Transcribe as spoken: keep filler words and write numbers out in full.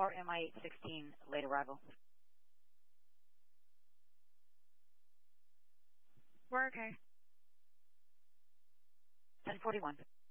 Tower M I eight sixteen, late arrival. We're okay. ten forty-one.